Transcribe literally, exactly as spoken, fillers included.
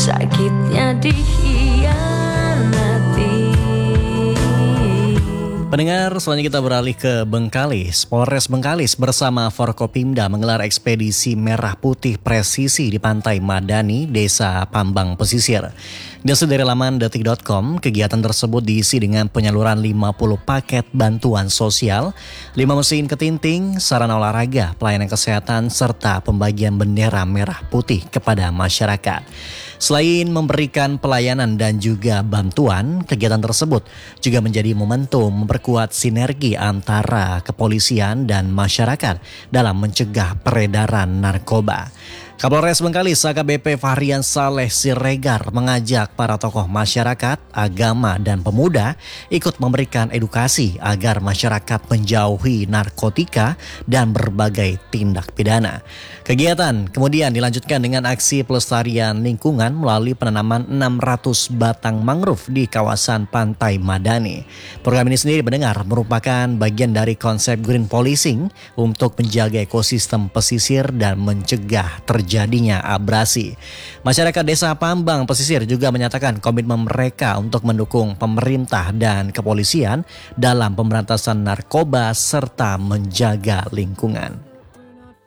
sakitnya dikhianati. Pendengar, selanjutnya kita beralih ke Bengkalis. Polres Bengkalis bersama Forkopimda menggelar ekspedisi merah putih presisi di Pantai Madani, Desa Pambang Pesisir. Data dari laman detik dot com, kegiatan tersebut diisi dengan penyaluran lima puluh paket bantuan sosial, lima mesin ketinting, sarana olahraga, pelayanan kesehatan, serta pembagian bendera merah putih kepada masyarakat. Selain memberikan pelayanan dan juga bantuan, kegiatan tersebut juga menjadi momentum memperkuat sinergi antara kepolisian dan masyarakat dalam mencegah peredaran narkoba. Kapolres Bengkalis A K B P Fahrian Saleh Siregar mengajak para tokoh masyarakat, agama, dan pemuda ikut memberikan edukasi agar masyarakat menjauhi narkotika dan berbagai tindak pidana. Kegiatan kemudian dilanjutkan dengan aksi pelestarian lingkungan melalui penanaman enam ratus batang mangrove di kawasan Pantai Madani. Program ini sendiri mendengar merupakan bagian dari konsep green policing untuk menjaga ekosistem pesisir dan mencegah terjadi jadinya abrasi. Masyarakat Desa Pambang Pesisir juga menyatakan komitmen mereka untuk mendukung pemerintah dan kepolisian dalam pemberantasan narkoba serta menjaga lingkungan.